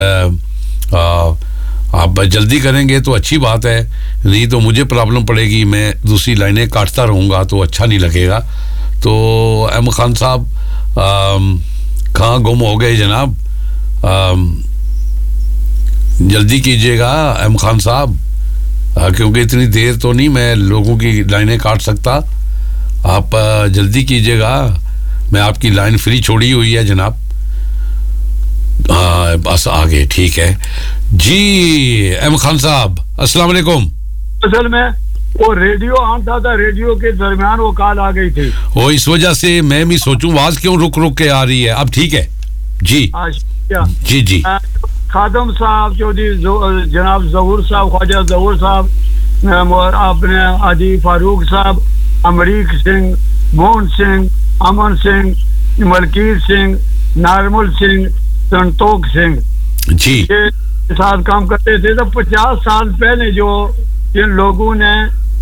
आप जल्दी करेंगे तो अच्छी बात है, नहीं तो मुझे प्रॉब्लम पड़ेगी, मैं दूसरी लाइनें काटता रहूँगा तो अच्छा नहीं लगेगा। तो अहमद खान साहब कहाँ गुम हो गए जनाब? जल्दी कीजिएगा अहमद खान साहब, क्योंकि इतनी देर तो नहीं मैं लोगों की लाइनें काट सकता। आप जल्दी कीजिएगा, मैं आपकी लाइन फ्री छोड़ी हुई है जनाब। बस आगे ठीक है जी। अहमद खान साहब अस्सलाम वालेकुम। असल में वो रेडियो ऑन था, रेडियो के दरमियान वो कॉल आ गई थी, वो इस वजह से मैं भी सोचूं आवाज क्यों रुक रुक के आ रही है। अब ठीक है जी। जी जी। खादम साहब चौधरी जनाब जहूर साहब, ख्वाजा जहूर साहब, और आपने आदि फारूक साहब, अमरीक सिंह, मोहन सिंह, अमन सिंह, मलकीर सिंह, नारमल सिंह, संतोख सिंह जी के साथ काम करते थे। तो 50 साल पहले जो जिन लोगों ने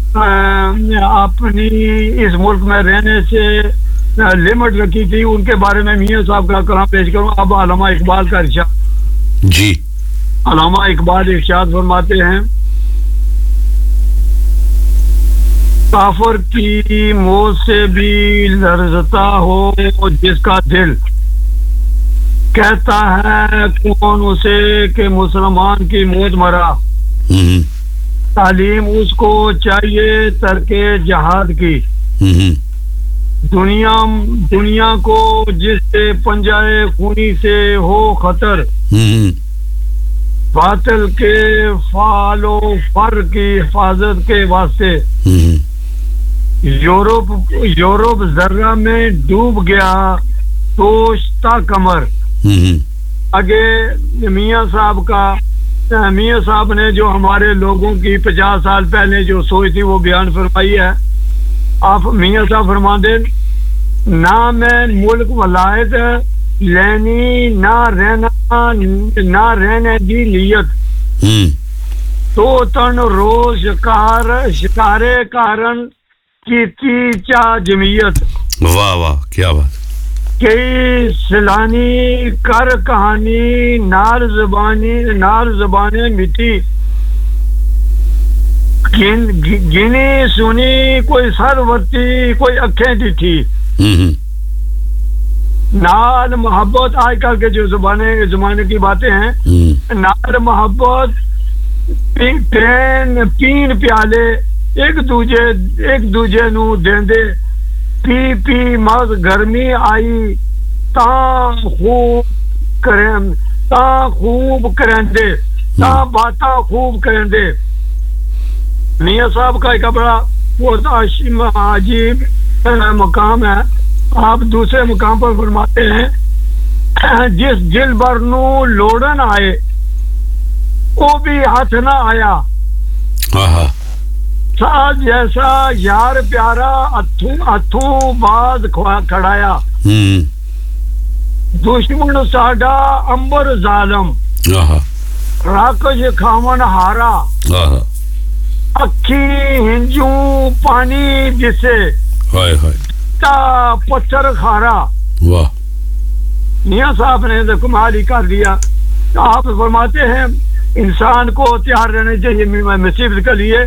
अपनी इस मुल्क में रहने से लिमिट रखी थी, उनके बारे में मियां साहब का कलाम पेश करूं। अब अल्लामा इकबाल का इरशाद जी। अल्लामा इकबाल इरशाद फरमाते हैं, काफिर की मौत से भी लरजता हो जिसका दिल, कहता है कौन उसे कि मुसलमान की मौत मरा। तालीम उसको चाहिए तरके जहाद की, दुनिया को जिससे पंजाए खूनी से हो खतर, बातिल के फालो फर की हिफाजत के वास्ते। यूरोप जर्रा में डूब गया सोचता कमर। आगे मियां साहब ने जो हमारे लोगों की 50 साल पहले जो सोच थी वो बयान फरमाई है। आप मियां साहब फरमाते, ना मैं मुल्क वलायत लेनी ना रहने दी नियत, तो तन रोज शिकारे कारण की चा जमीयत। वाह वाह क्या बात। कई सलानी कर कहानी नार जबाने मिठी, गिनी सुनी कोई सरवती कोई अखें दिठी। नाल मोहब्बत आजकल के जो जमाने की बातें हैं, नाल मोहब्बत पीन प्याले एक दूजे नू देंदे, पी मत गर्मी आई खूब करेंदे, बाता खूब करेंदे। मियां साहब का एक बड़ा बहुत अजीब मकाम है। आप दूसरे मकाम पर फरमाते हैं, जिस दिल भर नू लोड़न आए वो भी हाथ ना आया, साथ जैसा यार प्यारा अथू बाज खड़ाया। दुश्मन साडा अंबर जालम, राकश खावन हारा, अखी हिंजू पानी जिसे, पत्थर खारा। वाह। मियां साहब ने तो कमाल ही कर दिया। आप फरमाते हैं इंसान को तैयार रहना चाहिए मुसीबत के लिए।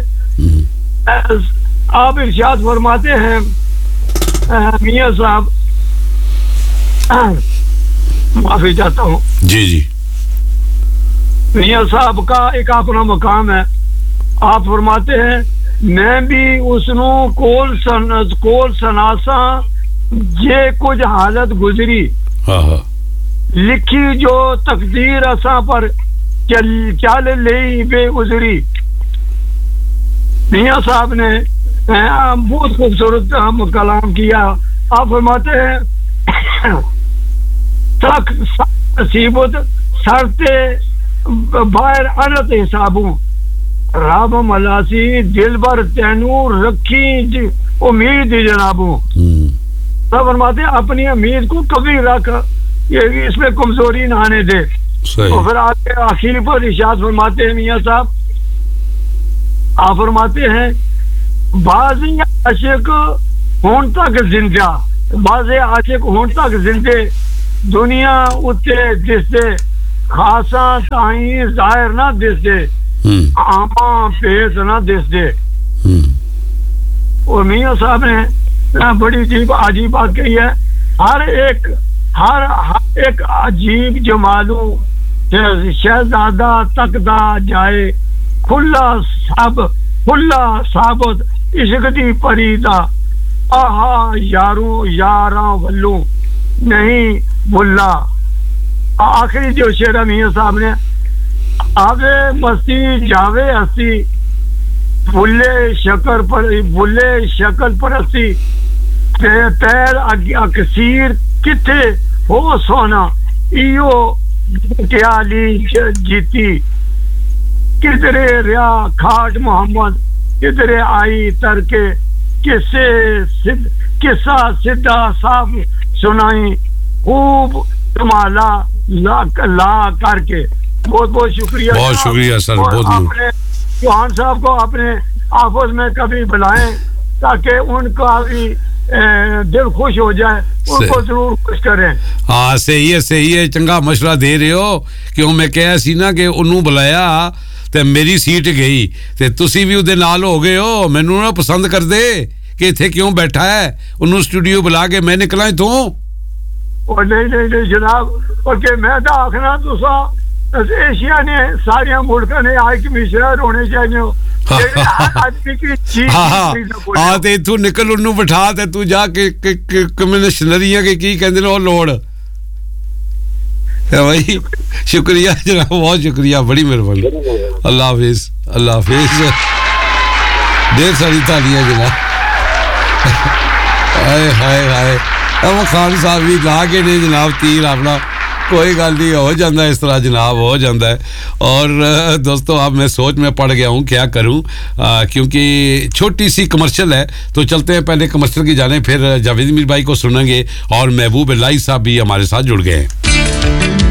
आप इरशाद फरमाते हैं मियां साहब, माफी चाहता हूँ जी जी। मियां साहब का एक अपना मकाम है। आप फरमाते हैं, मैं भी उसनू कोल सनासा जे कुछ हालत गुजरी, लिखी जो तकदीर असा पर चल ले बे उजरी। मियां साहब ने बहुत खूबसूरत कलाम किया। आप फरमाते हैं, तक नसीबत सरते बाहर अनत हिसाबू, राब मलासी दिल भर तैनू रखी उम्मीद जनाबू। सब फरमाते अपनी उम्मीद को कभी रख, ये इसमें कमजोरी ना आने दे। और फिर आगे आखिर पर इरशाद फरमाते हैं मियां साहब, आप फरमाते हैं, बाज़ आशिक होन तक जिंदा, बाज़ आशिक होन तक जिंदे, दुनिया उत्ते जिसदे خاصا تائیں ظاہر نہ دس دے آما پیس نہ دس دے. اور میاں صاحب نے بڑی عجیب بات کہی ہے. ہر ایک عجیب جمالوں شہزادہ تکدا جائے کھلا ثابت عشق دی پریدا آہا یاراں ولوں نہیں بھلا. آخری جو شعر ہے میاں صاحب نے آوے مستی جاوے ہستی بھلے شکل پرستی پیر اکثیر کتھے ہو سونا ایو ٹیالی جیتی کدھرے ریا کھاٹ محمد کدھرے آئی ترکے قصہ سدھا صاف سنائی خوب کمالا لا کر کے. بہت بہت شکریہ. بہت شکریہ سر. بہت چوہان صاحب کو اپنے آفس میں کبھی بلائیں تاکہ ان کا بھی دل خوش ہو جائے. ان کو ضرور خوش کریں. ہاں صحیح ہے چنگا مشورہ دے رہے ہو. کیوں میں کہا سی نا کہ انہوں بلایا تے میری سیٹ گئی تے تسی بھی اودے نال ہو گئے ہو. مینوں نہ پسند کر دے کہ ایتھے کیوں بیٹھا ہے. انہوں اسٹوڈیو بلا کے میں نکلا اتوں. اور نہیں جناب. اور کہ میں تو آخنا تسا ایشیا نے سارے ملک نے ہائی کمشنر ہونے چاہیے. ہاں تے تو نکل انہوں بٹھا تے تو جا کے کمشنریاں کے کی کہندے نے لوڑ. بھائی شکریہ جناب. بہت شکریہ. بڑی مہربانی. اللہ حافظ. اللہ حافظ. ڈھیر ساری تالیاں جناب. ہائے اب خان صاحب بھی لا کے نہیں جناب تیر اپنا. کوئی گل نہیں ہو جاتا اس طرح جناب ہو جاتا ہے. اور دوستو اب میں سوچ میں پڑ گیا ہوں کیا کروں کیونکہ چھوٹی سی کمرشل ہے تو چلتے ہیں پہلے کمرشل کی جانیں پھر جاوید میر بھائی کو سنیں گے اور محبوب الہی صاحب بھی ہمارے ساتھ جڑ گئے ہیں.